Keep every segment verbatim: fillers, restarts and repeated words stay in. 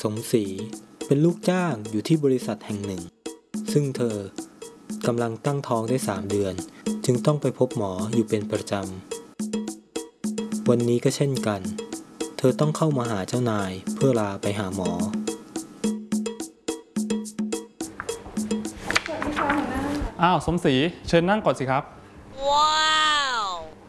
สมศรีเป็นลูกจ้างอยู่ที่บริษัทแห่งหนึ่งซึ่งเธอกำลังตั้งท้องได้สามเดือนจึงต้องไปพบหมออยู่เป็นประจำวันนี้ก็เช่นกันเธอต้องเข้ามาหาเจ้านายเพื่อลาไปหาหมออ้าวสมศรีเชิญนั่งก่อนสิครับว้าว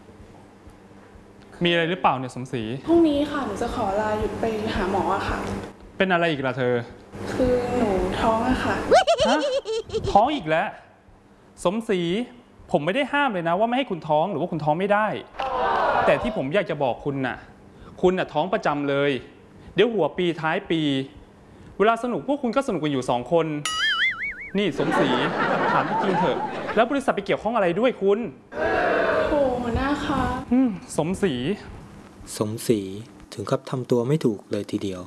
มีอะไรหรือเปล่าเนี่ยสมศรีพรุ่งนี้ค่ะหนูจะขอลาหยุดไปหาหมออะค่ะเป็นอะไรอีกล่ะเธอคือหนูท้องอะค่ะฮะท้องอีกแล้วสมศรีผมไม่ได้ห้ามเลยนะว่าไม่ให้คุณท้องหรือว่าคุณท้องไม่ได้แต่ที่ผมอยากจะบอกคุณน่ะคุณน่ะท้องประจำเลยเดี๋ยวหัวปีท้ายปีเวลาสนุกพวกคุณก็สนุกกันอยู่สองคนนี่สมศรีถามจริงๆเถอะแล้วบริษัทไปเกี่ยวข้องอะไรด้วยคุณโอ้หัวหน้าคะสมศรีสมศรีถึงกับทำตัวไม่ถูกเลยทีเดียว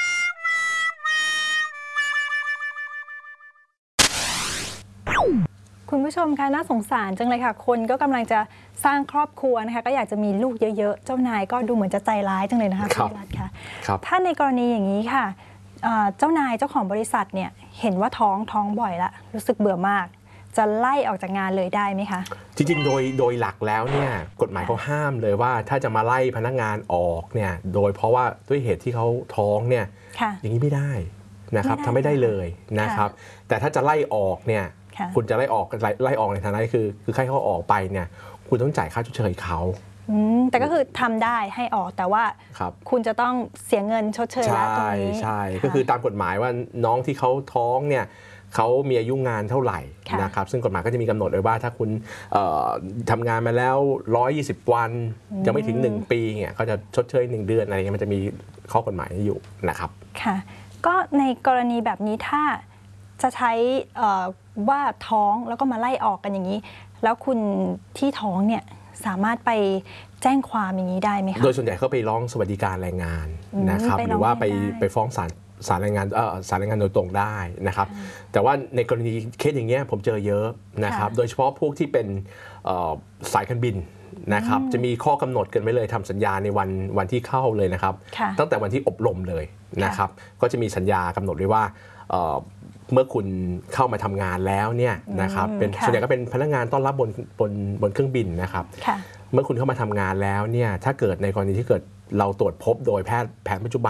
คุณผู้ชมคะน่าสงสารจังเลยค่ะคนก็กำลังจะสร้างครอบครัวนะคะก็อยากจะมีลูกเยอะๆเจ้านายก็ดูเหมือนจะใจร้ายจังเลยนะคะพี่รัตน์ค่ะถ้าในกรณีอย่างนี้ค่ะเจ้านายเจ้าของบริษัทเนี่ยเห็นว่าท้องท้องบ่อยละรู้สึกเบื่อมากจะไล่ออกจากงานเลยได้ไหมคะจริงๆโดยโดยหลักแล้วเนี่ยกฎหมายเขาห้ามเลยว่าถ้าจะมาไล่พนักงานออกเนี่ยโดยเพราะว่าด้วยเหตุที่เขาท้องเนี่ยอย่างนี้ไม่ได้นะครับทำไม่ได้เลยนะครับแต่ถ้าจะไล่ออกเนี่ยคุณจะไล่ออกไล่ออกในฐานะคือคือให้เขาออกไปเนี่ยคุณต้องจ่ายค่าชดเชยเขาแต่ก็คือทำได้ให้ออกแต่ว่าคุณจะต้องเสียเงินชดเชยแล้วตรงนี้ใช่ก็คือตามกฎหมายว่าน้องที่เขาท้องเนี่ยเขามีอายุงานเท่าไหร่นะครับซึ่งกฎหมายก็จะมีกำหนดไว้ว่าถ้าคุณทำงานมาแล้วหนึ่งร้อยยี่สิบวันยังไม่ถึงหนึ่งปีเนี่ยเขาจะชดเชยหนึ่งเดือนอะไรเงี้ยมันจะมีข้อกฎหมายอยู่นะครับค่ะก็ในกรณีแบบนี้ถ้าจะใช้ว่าท้องแล้วก็มาไล่ออกกันอย่างนี้แล้วคุณที่ท้องเนี่ยสามารถไปแจ้งความอย่างนี้ได้ไหมคะโดยส่วนใหญ่เขาไปร้องสวัสดิการแรงงานนะครับหรือว่าไปไปฟ้องศาลศาลแรงงานเอ่อศาลแรงงานโดยตรงได้นะครับแต่ว่าในกรณีเคสอย่างเงี้ยผมเจอเยอะนะครับโดยเฉพาะพวกที่เป็นสายการบินนะครับจะมีข้อกำหนดกันไว้เลยทำสัญญาในวันวันที่เข้าเลยนะครับตั้งแต่วันที่อบรมเลยนะครับก็จะมีสัญญากำหนดไว้ว่าเมื่อคุณเข้ามาทำงานแล้วเนี่ยนะครับเป็นส่วนใหญ่ก็เป็นพนักงานต้อนรับบนบนบนเครื่องบินนะครับเมื่อคุณเข้ามาทำงานแล้วเนี่ยถ้าเกิดในกรณีที่เกิดเราตรวจพบโดยแพทย์แผนปัจจุบัน